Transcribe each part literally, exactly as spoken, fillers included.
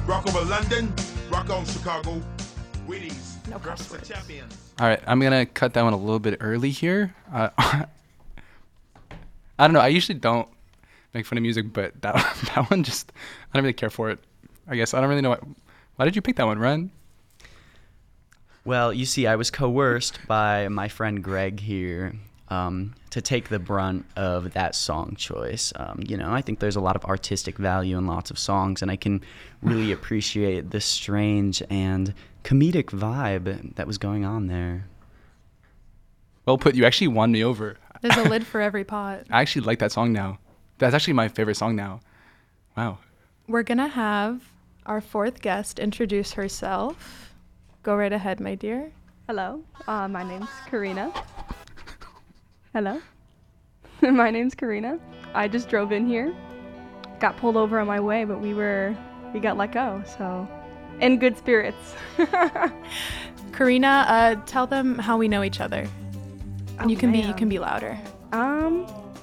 Rock over London, rock on Chicago. Wheaties, No Girls cuss for words. champion. All right, I'm gonna cut that one a little bit early here. Uh, I don't know. I usually don't make fun of music, but that that one just I don't really care for it. I guess I don't really know what. Why did you pick that one, Ryan? Well, you see, I was coerced by my friend Greg here um, to take the brunt of that song choice. Um, you know, I think there's a lot of artistic value in lots of songs, and I can really appreciate the strange and comedic vibe that was going on there. Well put. You actually won me over. There's a lid for every pot. I actually like that song now. That's actually my favorite song now. Wow. We're going to have our fourth guest introduce herself. Go right ahead, my dear. Hello, uh, my name's Karina. Hello, my name's Karina. I just drove in here, got pulled over on my way, but we were, we got let go, so in good spirits. Karina, uh, tell them how we know each other. Oh, you can be, man. you can be louder. Um,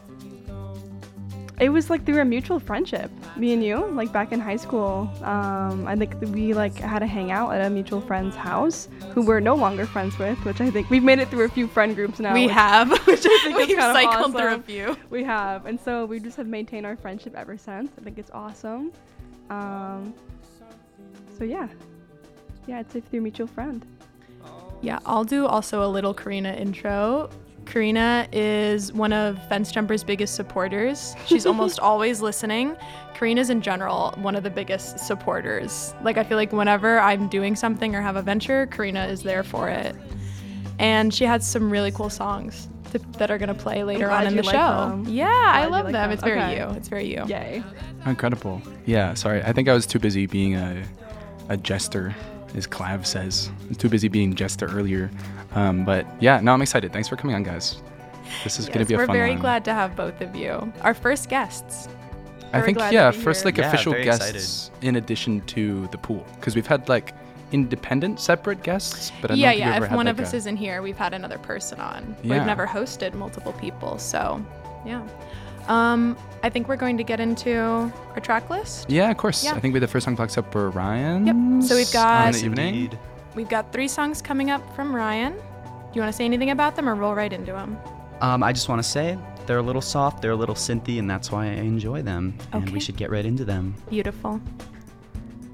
it was like through a mutual friendship, me and you, like back in high school. Um, I think we like had a hangout at a mutual friend's house, who we're no longer friends with, which I think we've made it through a few friend groups now. we which, have. which I think is We've kind of cycled awesome. through a few. We have, and so we just have maintained our friendship ever since. I think it's awesome. Um, so yeah, yeah, I'd say through a mutual friend. Yeah, I'll do also a little Karina intro. Karina is one of Fence Jumper's biggest supporters. She's almost always listening. Karina's in general one of the biggest supporters. Like, I feel like whenever I'm doing something or have a venture, Karina is there for it. And she has some really cool songs to, that are going to play later glad on in you the like show. them. Yeah, I you love like them. them. It's very Okay. you. It's very you. Yay. Incredible. Yeah, sorry. I think I was too busy being a, a jester, as Clav says. I was too busy being jester earlier. Um, but yeah, no, I'm excited. Thanks for coming on, guys. This is Yes, going to be a we're fun very one. glad to have both of you. Our first guests. I very think, glad yeah, to be first here. like Yeah, official very guests in addition to the pool. Because we've had like independent separate guests, but I don't yeah, think yeah. we've ever If had one like of us a, isn't here, we've had another person on. Yeah. We've never hosted multiple people, so yeah. Um, I think we're going to get into our track list. Yeah, of course. Yeah. I think we the first song clocks up for Ryan. Yep. So we've got- on the evening. Indeed. We've got three songs coming up from Ryan. Do you want to say anything about them or roll right into them? Um, I just want to say they're a little soft, they're a little synthy, and that's why I enjoy them. And Okay. we should get right into them. Beautiful.